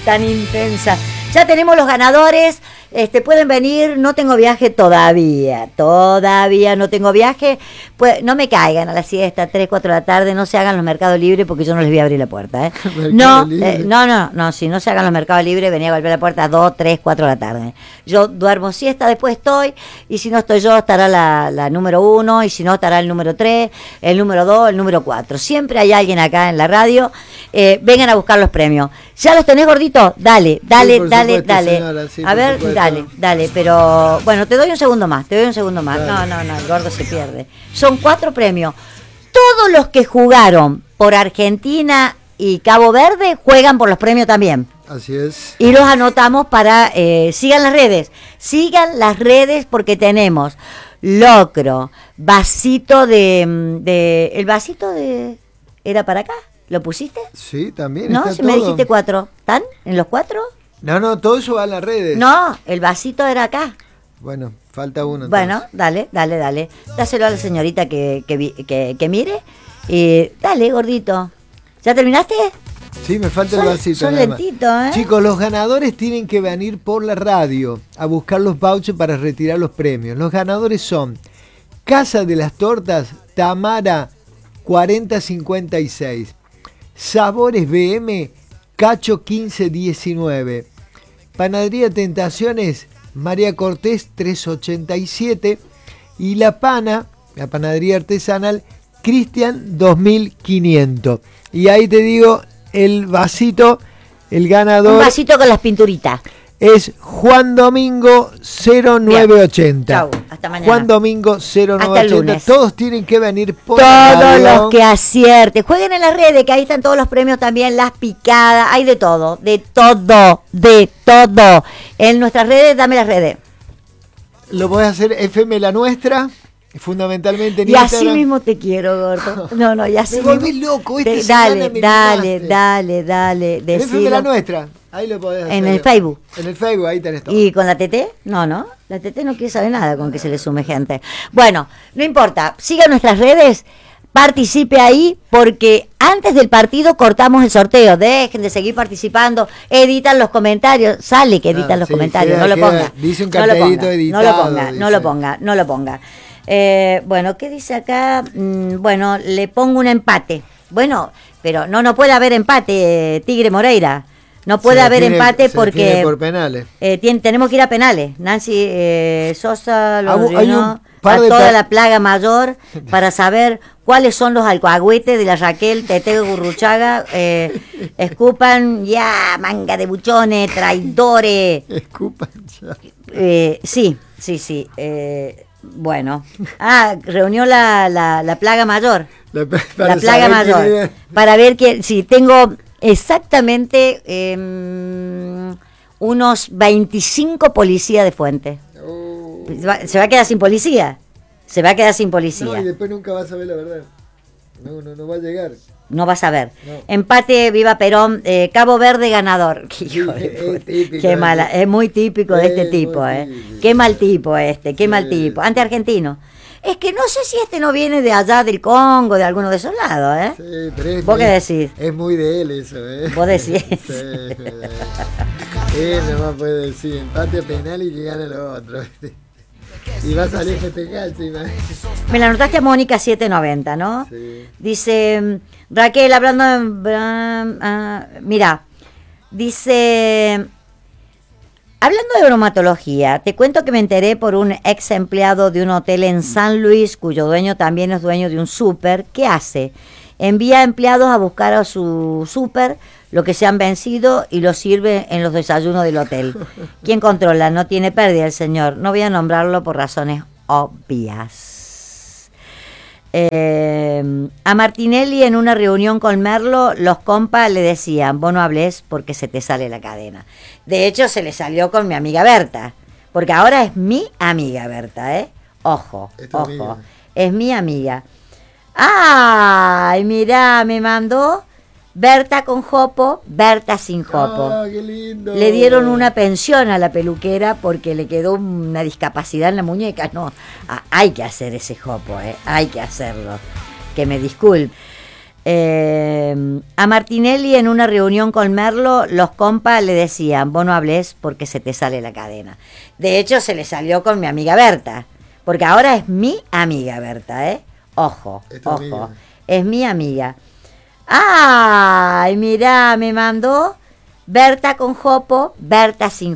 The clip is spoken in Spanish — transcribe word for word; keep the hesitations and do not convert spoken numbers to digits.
tan intensa. Ya tenemos los ganadores. Este, pueden venir, no tengo viaje todavía, todavía no tengo viaje, pues no me caigan a la siesta, tres, cuatro de la tarde, no se hagan los mercados libres porque yo no les voy a abrir la puerta, ¿eh? No, eh, no, no, no, si no se hagan los mercados libres, venía a abrir la puerta a dos, tres, cuatro de la tarde. Yo duermo siesta, después estoy, y si no estoy yo, estará la, la número uno, y si no, estará el número tres, el número dos, el número cuatro. Siempre hay alguien acá en la radio, eh, vengan a buscar los premios. ¿Ya los tenés, gordito? Dale, dale, sí, dale, supuesto, dale. Señora, sí, a ver, supuesto. Dale, dale, pero bueno, te doy un segundo más, te doy un segundo más. Dale. No, no, no, el gordo se pierde. Son cuatro premios. Todos los que jugaron por Argentina y Cabo Verde juegan por los premios también. Así es. Y los anotamos para, eh, sigan las redes, sigan las redes porque tenemos locro, vasito de, de, el vasito de, ¿era para acá? ¿Lo pusiste? Sí, también. No, está si todo. me dijiste cuatro. ¿Están en los cuatro? No, no, todo eso va en las redes. No, el vasito era acá. Bueno, falta uno. Bueno, entonces. dale, dale, dale. Dáselo a la señorita que, que, que, que mire. Y dale, gordito. ¿Ya terminaste? Sí, me falta son, el vasito. Son lentitos, ¿eh? Chicos, los ganadores tienen que venir por la radio a buscar los vouchers para retirar los premios. Los ganadores son Casa de las Tortas, Tamara cuarenta cincuenta y seis. Sabores B M, Cacho quince diecinueve. Panadería Tentaciones, María Cortés trescientos ochenta y siete. Y La Pana, la panadería artesanal, Cristian dos mil quinientos. Y ahí te digo el vasito, el ganador. Un vasito con las pinturitas. Es Juan Domingo cero nueve ochenta. Chau, hasta mañana. Juan Domingo cero nueve ochenta. Todos tienen que venir por todos los que acierten. Jueguen en las redes, que ahí están todos los premios también, las picadas, hay de todo, de todo, de todo. En nuestras redes, dame las redes. Lo podés hacer F M La Nuestra, fundamentalmente en y Instagram. Así mismo te quiero, gordo. No, no, y así me mismo. volví loco. Este te, dale, dale, dale, dale, dale. F M La Nuestra. Ahí lo podés hacer. En el Facebook. En el Facebook, ahí tenés todo. ¿Y con la T T? No, no. La T T no quiere saber nada con que se le sume gente. Bueno, no importa. Siga nuestras redes. Participe ahí porque antes del partido cortamos el sorteo. Dejen de seguir participando. Editan los comentarios. Sale que editan ah, los sí, comentarios. Queda, no lo queda, ponga. Dice un cartelito editado. No lo ponga, no lo ponga, no lo ponga. Eh, bueno, ¿qué dice acá? Mm, bueno, le pongo un empate. Bueno, pero no, no puede haber empate, eh, Tigre Moreira. No puede se haber define, empate porque por penales. Eh, tiene, tenemos que ir a penales. Nancy eh, Sosa lo hay a toda pa- la plaga mayor para saber cuáles son los alcahuetes de la Raquel Tete Gurruchaga. Eh, escupan ya, manga de buchones, traidores. Escupan ya. Eh, sí, sí, sí. Eh, bueno. Ah, reunió la, la, la plaga mayor. La, la plaga mayor. Para ver que si tengo... Exactamente eh, unos veinticinco policías de Fuente. Oh. Se, va, se va a quedar sin policía. Se va a quedar sin policía. No, y después nunca vas a ver la verdad. No, no, no va a llegar. No vas a ver. No. Empate, viva Perón, eh, Cabo Verde ganador. Qué, sí, es típico, qué mala, es muy típico de este tipo, eh. Típico. Qué mal tipo este, qué sí. mal tipo. Ante argentino. Es que no sé si este no viene de allá del Congo, de alguno de esos lados, ¿eh? Sí, pero es, ¿Vos qué decís? Es muy de él eso, ¿eh? Vos decís. Sí, él nomás puede decir empate penal y que gane lo otro. Y va a salir festejar encima. Me la anotaste a Mónica siete noventa, ¿no? Sí. Dice, Raquel, hablando de... Uh, mira, dice... Hablando de bromatología, te cuento que me enteré por un ex empleado de un hotel en San Luis, cuyo dueño también es dueño de un súper. ¿Qué hace? Envía empleados a buscar a su súper lo que se han vencido y lo sirve en los desayunos del hotel. ¿Quién controla? No tiene pérdida el señor. No voy a nombrarlo por razones obvias. Eh, a Martinelli en una reunión con Merlo, los compas le decían, vos no hables porque se te sale la cadena. De hecho, se le salió con mi amiga Berta, porque ahora es mi amiga Berta, ¿eh? Ojo, Esta ojo, amiga. Es mi amiga. ¡Ay, mirá, me mandó Berta con Jopo, Berta sin Jopo! ¡Ah, qué lindo! Le dieron una pensión a la peluquera porque le quedó una discapacidad en la muñeca. No, hay que hacer ese Jopo, ¿eh? Hay que hacerlo. Que me disculpe. Eh, a Martinelli en una reunión con Merlo, los compas le decían, vos no hables porque se te sale la cadena. De hecho, se le salió con mi amiga Berta, porque ahora es mi amiga Berta, ¿eh? Ojo, ojo, amiga. Es mi amiga. Ay, mirá, me mandó Berta con Jopo, Berta sin